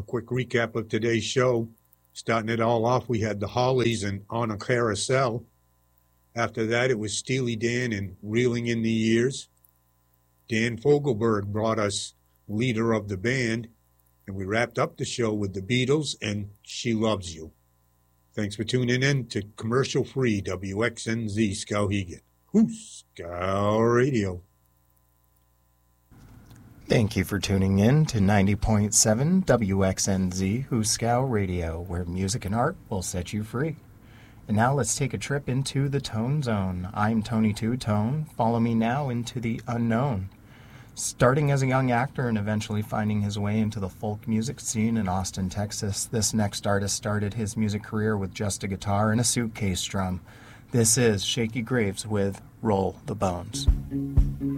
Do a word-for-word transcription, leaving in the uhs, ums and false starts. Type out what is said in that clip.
quick recap of today's show. Starting it all off, we had the Hollies and On a Carousel. After that, it was Steely Dan and Reeling in the Years. Dan Fogelberg brought us Leader of the Band, and we wrapped up the show with the Beatles and She Loves You. Thanks for tuning in to commercial-free W X N Z Skowhegan. Who's Scow Radio? Thank you for tuning in to ninety point seven W X N Z Huskow Radio, where music and art will set you free. And now let's take a trip into the Tone Zone. I'm Tony Two Tone. Follow me now into the unknown. Starting as a young actor and eventually finding his way into the folk music scene in Austin, Texas, this next artist started his music career with just a guitar and a suitcase drum. This is Shakey Graves with Roll the Bones.